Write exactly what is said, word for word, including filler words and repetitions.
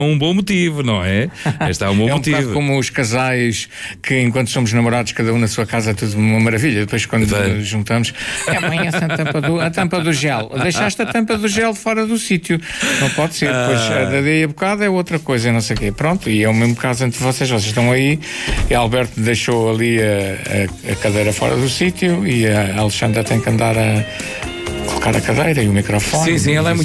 um bom motivo, não é? Este é um bom é um motivo. bocado como os casais que, enquanto somos namorados, cada um na sua casa, é tudo uma maravilha. Depois, quando nos juntamos, é amanhã essa tampa do, a tampa do gel. Deixaste a tampa do gel fora do sítio. Não pode ser. Depois, a daí a bocado é outra coisa, não sei o quê. Pronto, e é o mesmo caso entre vocês. Vocês estão aí, e Alberto deixou ali a, a, a cadeira fora do sítio e a Alexandra tem que andar a colocar a cadeira e o microfone. Sim, sim, ela é muito